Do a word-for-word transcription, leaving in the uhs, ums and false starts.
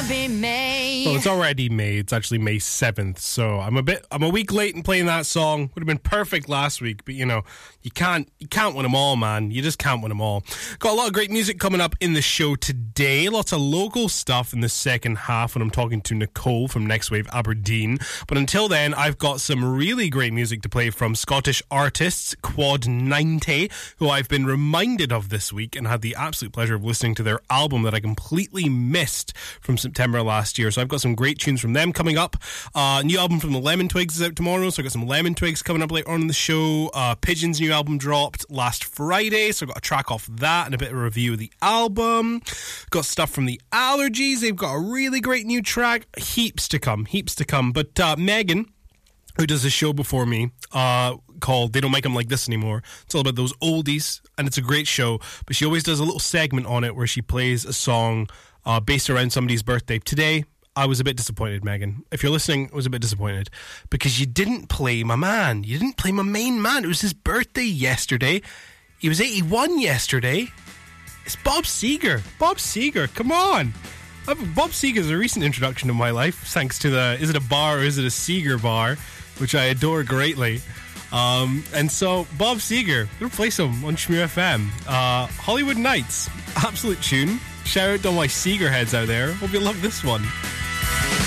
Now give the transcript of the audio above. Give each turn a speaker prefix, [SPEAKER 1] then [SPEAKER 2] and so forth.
[SPEAKER 1] be May.
[SPEAKER 2] Well, it's already May. It's actually May seventh, so I'm a bit I'm a week late in playing that song. Would have been perfect last week, but you know, you can't you can't win them all, man. You just can't win them all. Got a lot of great music coming up in the show today. Lots of local stuff in the second half when I'm talking to Nicole from Next Wave Aberdeen. But until then, I've got some really great music to play from Scottish artists Quad ninety, who I've been reminded of this week and had the absolute pleasure of listening to their album that I completely missed from September last year. So I've got some great tunes from them coming up. Uh, new album from the Lemon Twigs is out tomorrow, so I've got some Lemon Twigs coming up later on in the show. Uh, Pigeon's new album dropped last Friday, so I've got a track off that and a bit of a review of the album. Got stuff from the Allergies. They've got a really great new track. Heaps to come, heaps to come. But uh, Megan, who does a show before me uh, called They Don't Make Them Like This Anymore. It's all about those oldies, and it's a great show. But she always does a little segment on it where she plays a song uh, based around somebody's birthday. Today, I was a bit disappointed, Megan. If you're listening, I was a bit disappointed because you didn't play my man. You didn't play my main man. It was his birthday yesterday. He was eighty-one yesterday. It's Bob Seger. Bob Seger, come on. Bob Seger is a recent introduction to my life, thanks to the, is it a bar or is it a Seger bar, which I adore greatly. Um, and so, Bob Seger, we're going to play some on Shmoo F M. Uh, Hollywood Nights, absolute tune. Shout out to all my Seger heads out there. Hope you love this one.